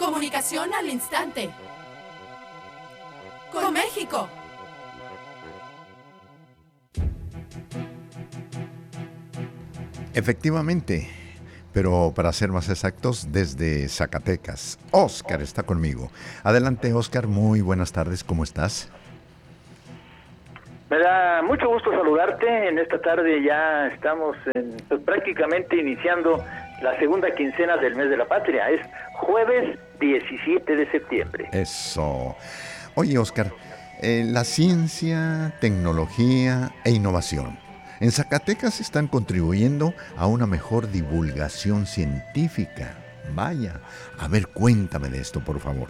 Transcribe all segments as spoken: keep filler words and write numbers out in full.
Comunicación al instante. Con México. Efectivamente, pero para ser más exactos, desde Zacatecas. Óscar está conmigo. Adelante, Óscar, muy buenas tardes, ¿cómo estás? Me da mucho gusto saludarte. En esta tarde ya estamos en, pues, prácticamente iniciando la segunda quincena del mes de la patria. Es jueves diecisiete de septiembre. Eso. Oye, Óscar, eh, la ciencia, tecnología e innovación en Zacatecas están contribuyendo a una mejor divulgación científica. Vaya, a ver, cuéntame de esto, por favor.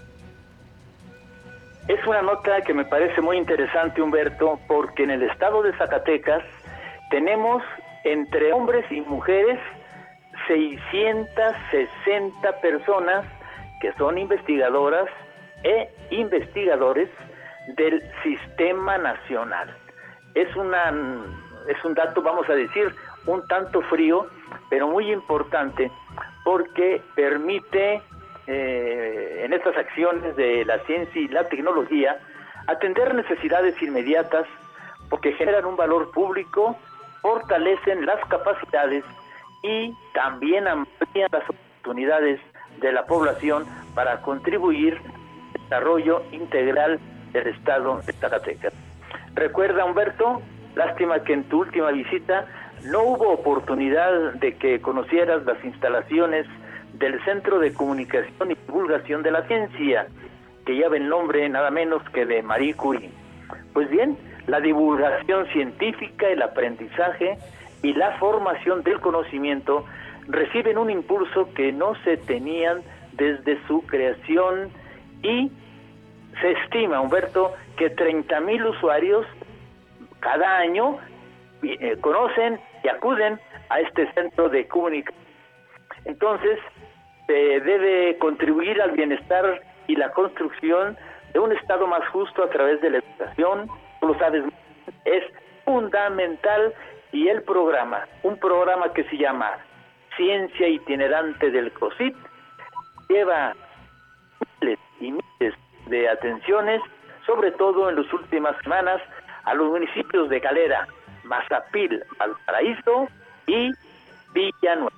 Es una nota que me parece muy interesante, Humberto, porque en el estado de Zacatecas tenemos entre hombres y mujeres seiscientas sesenta personas que son investigadoras e investigadores del Sistema Nacional. Es una es un dato, vamos a decir, un tanto frío, pero muy importante, porque permite eh, en estas acciones de la ciencia y la tecnología atender necesidades inmediatas, porque generan un valor público, fortalecen las capacidades y también amplían las oportunidades de la población para contribuir al desarrollo integral del estado de Zacatecas. Recuerda, Humberto, lástima que en tu última visita no hubo oportunidad de que conocieras las instalaciones del Centro de Comunicación y Divulgación de la Ciencia, que lleva el nombre nada menos que de Marie Curie. Pues bien, la divulgación científica, el aprendizaje y la formación del conocimiento reciben un impulso que no se tenían desde su creación, y se estima, Humberto, que treinta mil usuarios cada año eh, conocen y acuden a este centro de comunicación. Entonces, se debe contribuir al bienestar y la construcción de un Estado más justo a través de la educación. Tú lo sabes, es fundamental. Y el programa, un programa que se llama Ciencia Itinerante del COSIT, lleva miles y miles de atenciones, sobre todo en las últimas semanas, a los municipios de Calera, Mazapil, Valparaíso y Villanueva.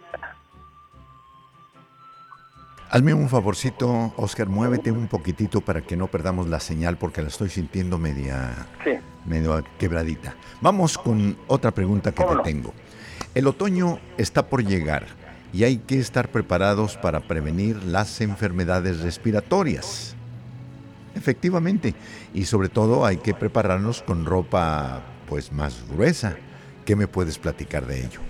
Hazme un favorcito, Óscar, muévete un poquitito para que no perdamos la señal, porque la estoy sintiendo media, sí. medio quebradita. Vamos con otra pregunta que te no? tengo. El otoño está por llegar y hay que estar preparados para prevenir las enfermedades respiratorias. Efectivamente, y sobre todo hay que prepararnos con ropa pues más gruesa. ¿Qué me puedes platicar de ello?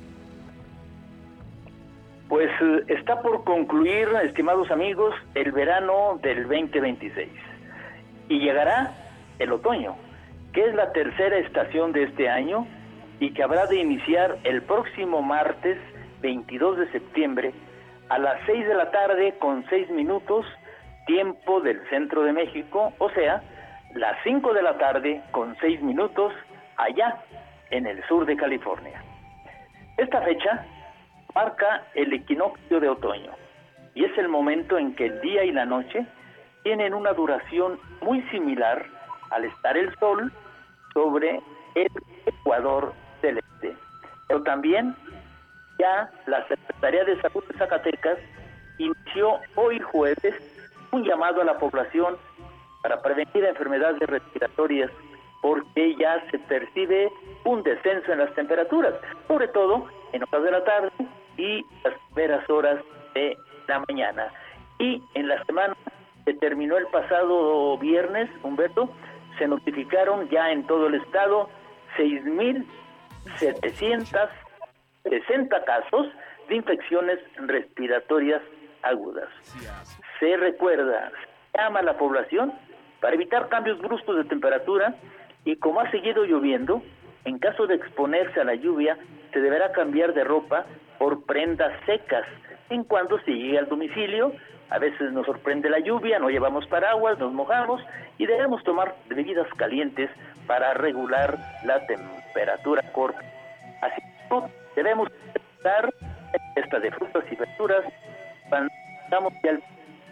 Pues eh, está por concluir, estimados amigos, el verano del veinte veintiséis y llegará el otoño, que es la tercera estación de este año y que habrá de iniciar el próximo martes veintidós de septiembre a las seis de la tarde con seis minutos, tiempo del centro de México, o sea, las cinco de la tarde con seis minutos allá en el sur de California. Esta fecha marca el equinoccio de otoño y es el momento en que el día y la noche tienen una duración muy similar al estar el sol sobre el ecuador celeste. Pero también ya la Secretaría de Salud de Zacatecas inició hoy jueves un llamado a la población para prevenir enfermedades respiratorias, porque ya se percibe un descenso en las temperaturas, sobre todo en horas de la tarde y las primeras horas de la mañana. Y en la semana que terminó el pasado viernes, Humberto, se notificaron ya en todo el estado seis mil setecientos sesenta casos de infecciones respiratorias agudas. Se recuerda, se llama a la población para evitar cambios bruscos de temperatura, y como ha seguido lloviendo, en caso de exponerse a la lluvia, se deberá cambiar de ropa por prendas secas. En cuanto se llegue al domicilio, a veces nos sorprende la lluvia, no llevamos paraguas, nos mojamos y debemos tomar bebidas calientes para regular la temperatura corporal. Así que debemos estar esta de frutas y verduras cuando estamos ya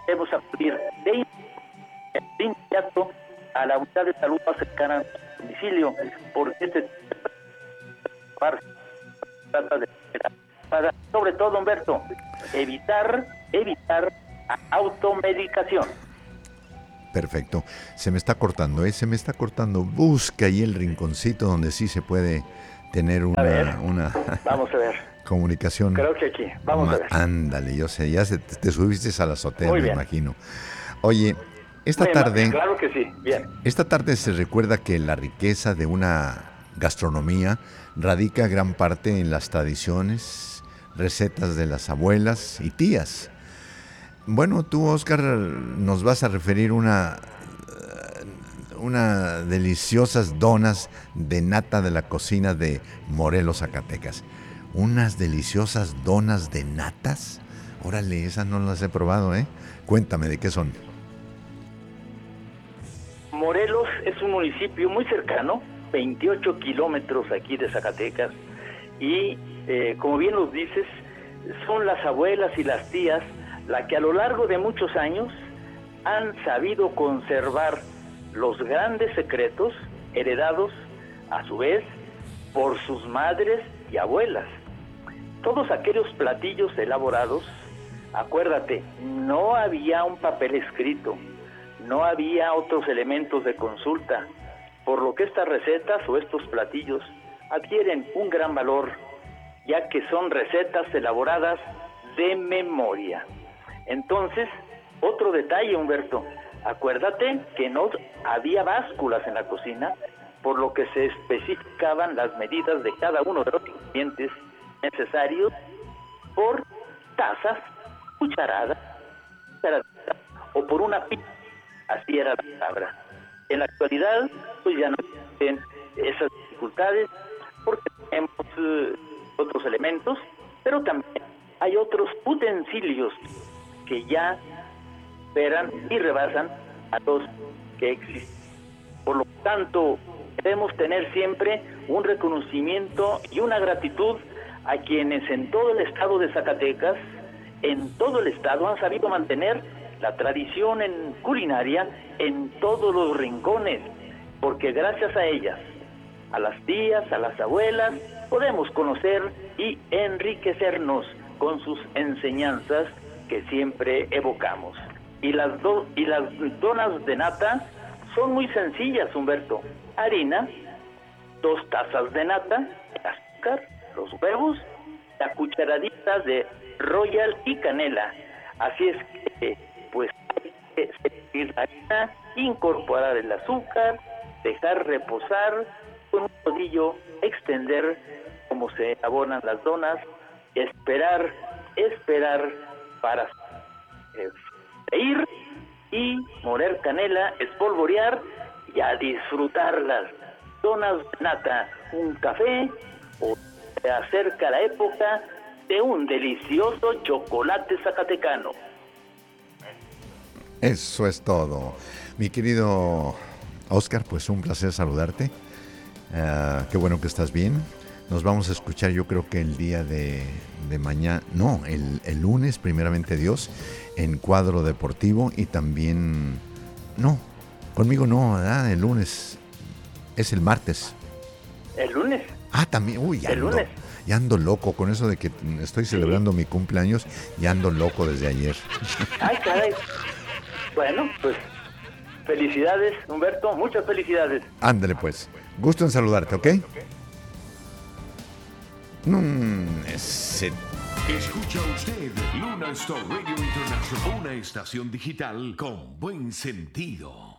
debemos acudir de inmediato a la unidad de salud más cercana a su domicilio, porque este trata de para, sobre todo, Humberto, evitar, evitar automedicación. Perfecto. Se me está cortando, ¿eh? Se me está cortando. Busca ahí el rinconcito donde sí se puede tener una, a ver, una vamos a ver. comunicación. Creo que aquí, vamos Ma- a ver. Ándale, yo sé, ya se, te subiste a la azotea, Muy me bien. imagino. Oye, esta Muy tarde, bien, claro que sí, bien. esta tarde se recuerda que la riqueza de una gastronomía radica gran parte en las tradiciones, recetas de las abuelas y tías. Bueno, tú, Oscar, nos vas a referir una, una deliciosas donas de nata de la cocina de Morelos, Zacatecas. Unas deliciosas donas de natas. Órale, esas no las he probado, ¿eh? Cuéntame, ¿de qué son? Morelos es un municipio muy cercano, veintiocho kilómetros aquí de Zacatecas, y eh, como bien nos dices, son las abuelas y las tías las que a lo largo de muchos años han sabido conservar los grandes secretos heredados a su vez por sus madres y abuelas. Todos aquellos platillos elaborados, acuérdate, no había un papel escrito, no había otros elementos de consulta, por lo que estas recetas o estos platillos adquieren un gran valor, ya que son recetas elaboradas de memoria. Entonces, otro detalle, Humberto, acuérdate que no había básculas en la cocina, por lo que se especificaban las medidas de cada uno de los ingredientes necesarios por tazas, cucharadas, cucharaditas, o por una pizca, así era la palabra. En la actualidad, pues ya no existen esas dificultades, porque tenemos uh, otros elementos, pero también hay otros utensilios que ya superan y rebasan a los que existen. Por lo tanto, debemos tener siempre un reconocimiento y una gratitud a quienes en todo el estado de Zacatecas, en todo el estado, han sabido mantener la tradición en culinaria en todos los rincones, porque gracias a ellas, a las tías, a las abuelas, podemos conocer y enriquecernos con sus enseñanzas que siempre evocamos. Y las, do, y las donas de nata son muy sencillas, Humberto. Harina, dos tazas de nata, azúcar, los huevos, la cucharadita de Royal y canela. Así es que, pues, hay que servir la harina, incorporar el azúcar, dejar reposar, con un rodillo extender como se elaboran las donas, esperar, esperar para eh, freír y moler canela, espolvorear y a disfrutar las donas de nata, un café, o se acerca la época de un delicioso chocolate zacatecano. Eso es todo. Mi querido Oscar, pues un placer saludarte. Uh, qué bueno que estás bien. Nos vamos a escuchar, yo creo que el día de, de mañana, no, el, el lunes, primeramente Dios, en Cuadro Deportivo, y también, no, conmigo no, ¿verdad? El lunes, es el martes. ¿El lunes? Ah, también, uy, ya ¿El ando, lunes? ya ando loco con eso de que estoy celebrando mi cumpleaños, ya ando loco desde ayer. Ay, caray. Bueno, pues, felicidades, Humberto, muchas felicidades. Ándale pues, gusto en saludarte, ¿ok? Mm, ese... Escucha usted Luna Star Radio International, una estación digital con buen sentido.